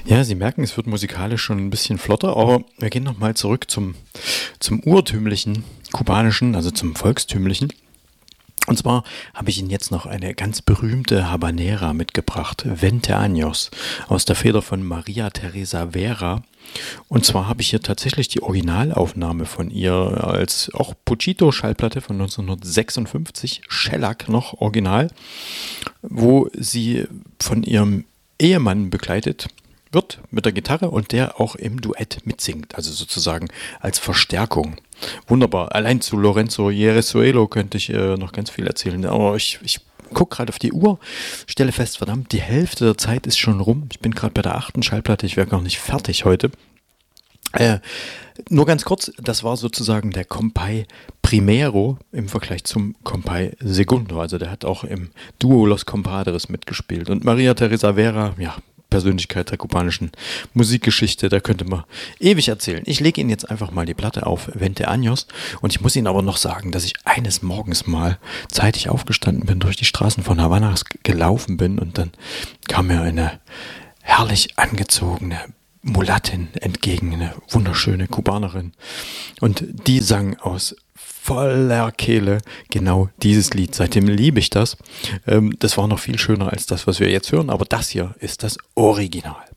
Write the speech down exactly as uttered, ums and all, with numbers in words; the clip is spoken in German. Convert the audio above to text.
Ja, Sie merken, es wird musikalisch schon ein bisschen flotter, aber wir gehen nochmal zurück zum, zum urtümlichen kubanischen, also zum volkstümlichen. Und zwar habe ich Ihnen jetzt noch eine ganz berühmte Habanera mitgebracht, Veinte Años, aus der Feder von Maria Teresa Vera. Und zwar habe ich hier tatsächlich die Originalaufnahme von ihr als auch Puccito-Schallplatte von neunzehnhundertsechsundfünfzig, Shellac noch original, wo sie von ihrem Ehemann begleitet wird mit der Gitarre und der auch im Duett mitsingt, also sozusagen als Verstärkung. Wunderbar. Allein zu Lorenzo Jerezuelo könnte ich äh, noch ganz viel erzählen, aber ich, ich gucke gerade auf die Uhr, stelle fest, verdammt, die Hälfte der Zeit ist schon rum. Ich bin gerade bei der achten Schallplatte, ich wäre gar nicht fertig heute. Äh, nur ganz kurz, das war sozusagen der Compay Primero im Vergleich zum Compay Segundo, also der hat auch im Duo Los Compadres mitgespielt. Und Maria Teresa Vera, ja, Persönlichkeit der kubanischen Musikgeschichte, da könnte man ewig erzählen. Ich lege Ihnen jetzt einfach mal die Platte auf, Veinte Años, und ich muss Ihnen aber noch sagen, dass ich eines Morgens mal zeitig aufgestanden bin, durch die Straßen von Havanna gelaufen bin und dann kam mir eine herrlich angezogene Mulattin entgegen, eine wunderschöne Kubanerin, und die sang aus voller Kehle genau dieses Lied. Seitdem liebe ich das. Ähm, das war noch viel schöner als das, was wir jetzt hören, aber das hier ist das Original.